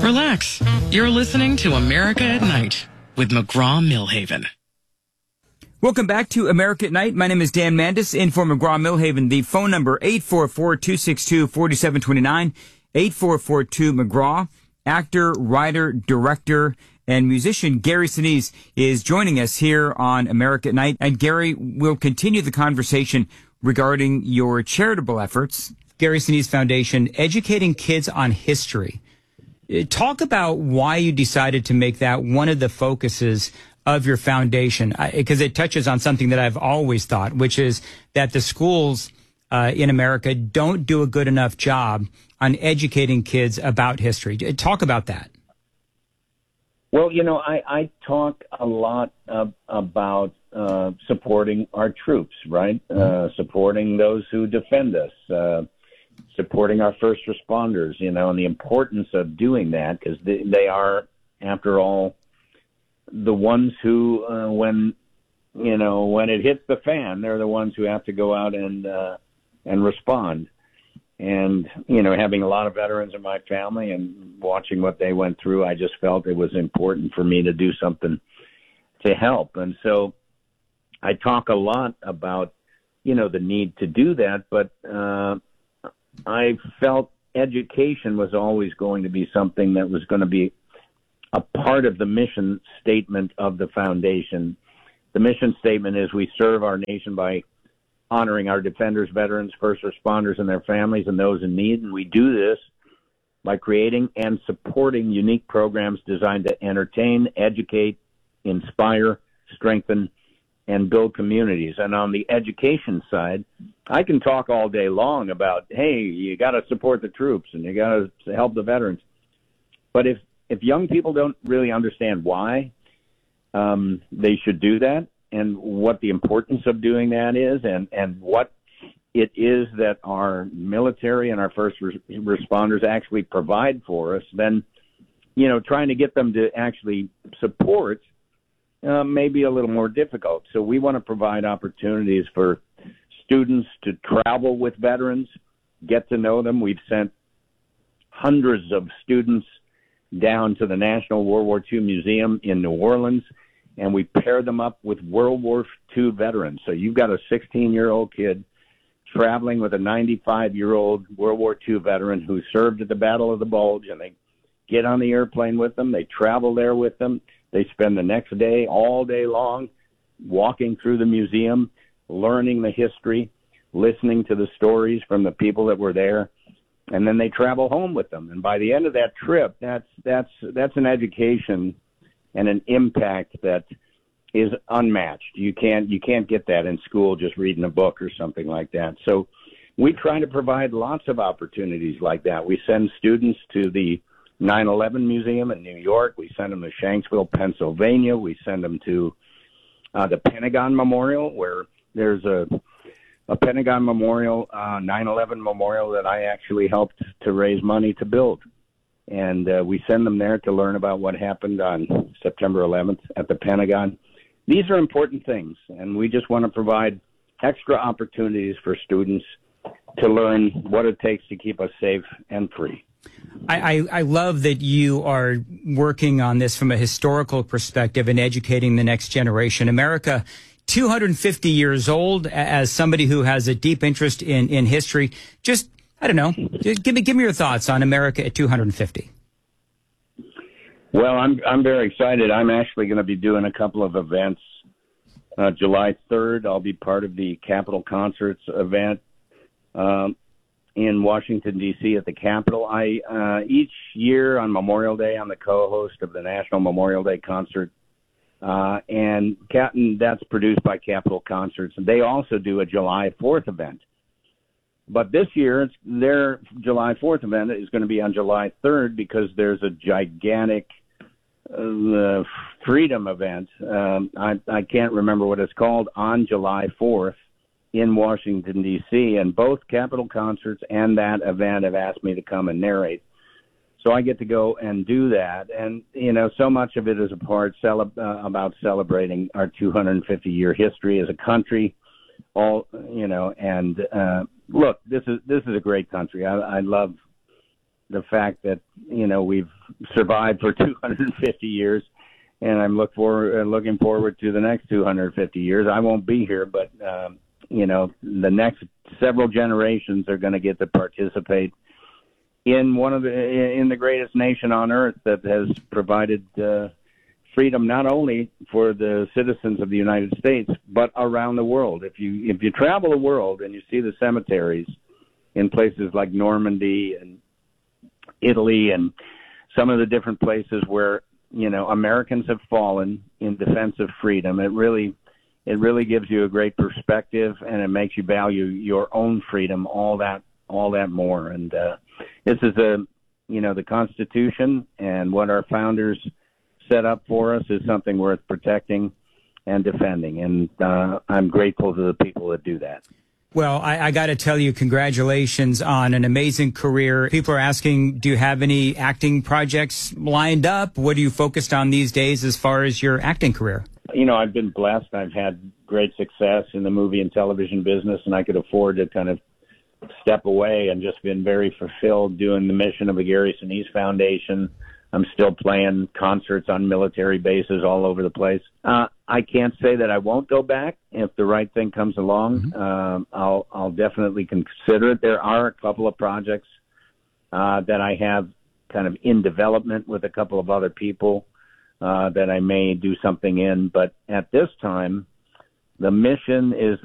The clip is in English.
Relax. You're listening to America at Night with McGraw-Millhaven. Welcome back to America at Night. My name is Dan Mandis, in for McGraw-Millhaven. The phone number, 844-262-4729, 8442-McGraw. Actor, writer, director, and musician Gary Sinise is joining us here on America at Night. And Gary, we'll continue the conversation regarding your charitable efforts. Gary Sinise Foundation, educating kids on history. Talk about why you decided to make that one of the focuses of your foundation, because it touches on something that I've always thought, which is that the schools in America don't do a good enough job on educating kids about history. Talk about that. Well, I talk a lot about supporting our troops, right? Supporting those who defend us, supporting our first responders, and the importance of doing that, because they are, after all, the ones who, when it hits the fan, they're the ones who have to go out and respond. And, having a lot of veterans in my family and watching what they went through, I just felt it was important for me to do something to help. And so I talk a lot about, the need to do that, but I felt education was always going to be something that was going to be a part of the mission statement of the foundation. The mission statement is we serve our nation by honoring our defenders, veterans, first responders, and their families and those in need. And we do this by creating and supporting unique programs designed to entertain, educate, inspire, strengthen, and build communities. And on the education side, I can talk all day long about, hey, you got to support the troops and you got to help the veterans. But if young people don't really understand why they should do that and what the importance of doing that is and what it is that our military and our first responders actually provide for us, then, trying to get them to actually support may be a little more difficult. So we want to provide opportunities for students to travel with veterans, get to know them. We've sent hundreds of students down to the National World War II Museum in New Orleans, and we pair them up with World War II veterans. So you've got a 16-year-old kid traveling with a 95-year-old World War II veteran who served at the Battle of the Bulge, and they get on the airplane with them. They travel there with them. They spend the next day, all day long, walking through the museum, learning the history, listening to the stories from the people that were there, and then they travel home with them. And by the end of that trip, that's an education and an impact that is unmatched. You can't get that in school just reading a book or something like that. So we try to provide lots of opportunities like that. We send students to the 9/11 Museum in New York. We send them to Shanksville, Pennsylvania. We send them to the Pentagon Memorial, where there's a Pentagon Memorial, 9/11 Memorial that I actually helped to raise money to build. And we send them there to learn about what happened on September 11th at the Pentagon. These are important things, and we just want to provide extra opportunities for students to learn what it takes to keep us safe and free. I love that you are working on this from a historical perspective and educating the next generation. America, 250 years old. As somebody who has a deep interest in history, just, I don't know, give me your thoughts on America at 250. Well, I'm very excited. I'm actually going to be doing a couple of events. July 3rd, I'll be part of the Capitol Concerts event in Washington, D.C. at the Capitol. Each year on Memorial Day, I'm the co-host of the National Memorial Day Concert, and that's produced by Capitol Concerts. And they also do a July 4th event. But this year, their July 4th event is going to be on July 3rd because there's a gigantic freedom event. I can't remember what it's called, on July 4th in Washington, D.C., and both Capitol Concerts and that event have asked me to come and narrate. So I get to go and do that. And, so much of it is about celebrating our 250-year history as a country. Look, this is a great country. I love the fact that, we've survived for 250 years, and I'm looking forward to the next 250 years. I won't be here, but the next several generations are going to get to participate in in the greatest nation on earth that has provided freedom not only for the citizens of the United States but around the world. If you travel the world and you see the cemeteries in places like Normandy and Italy and some of the different places where Americans have fallen in defense of freedom, it really gives you a great perspective, and it makes you value your own freedom all that more. And this is the Constitution and what our founders set up for us is something worth protecting and defending. And I'm grateful to the people that do that. Well, I got to tell you, congratulations on an amazing career. People are asking, do you have any acting projects lined up? What are you focused on these days as far as your acting career? I've been blessed. I've had great success in the movie and television business, and I could afford to kind of step away and just been very fulfilled doing the mission of the Gary Sinise Foundation. I'm still playing concerts on military bases all over the place. I can't say that I won't go back if the right thing comes along. I'll definitely consider it. There are a couple of projects that I have kind of in development with a couple of other people that I may do something in. But at this time, the mission is